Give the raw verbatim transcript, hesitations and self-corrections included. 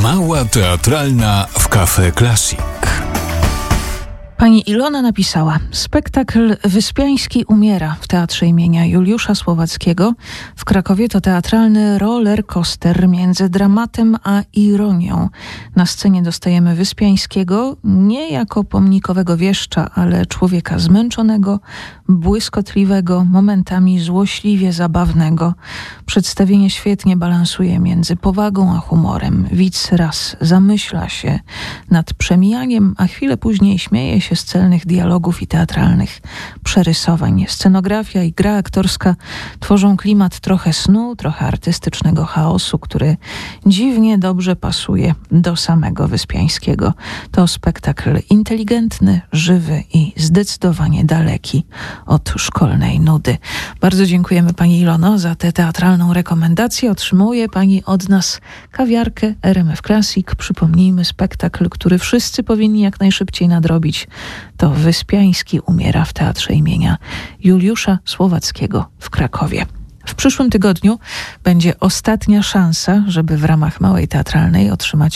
Mała teatralna w Cafe Classic. Pani Ilona napisała: spektakl Wyspiański umiera w Teatrze imienia Juliusza Słowackiego w Krakowie to teatralny roller coaster między dramatem a ironią. Na scenie dostajemy Wyspiańskiego nie jako pomnikowego wieszcza, ale człowieka zmęczonego, błyskotliwego, momentami złośliwie zabawnego. Przedstawienie świetnie balansuje między powagą a humorem. Widz raz zamyśla się nad przemijaniem, a chwilę później śmieje się z celnych dialogów i teatralnych przerysowań. Scenografia i gra aktorska tworzą klimat trochę snu, trochę artystycznego chaosu, który dziwnie dobrze pasuje do samego Wyspiańskiego. To spektakl inteligentny, żywy i zdecydowanie daleki od szkolnej nudy. Bardzo dziękujemy Pani Ilono za tę teatralną rekomendację. Otrzymuje Pani od nas kawiarkę R M F Classic. Przypomnijmy, spektakl, który wszyscy powinni jak najszybciej nadrobić, to Wyspiański umiera w Teatrze imienia Juliusza Słowackiego w Krakowie. W przyszłym tygodniu będzie ostatnia szansa, żeby w ramach Małej Teatralnej otrzymać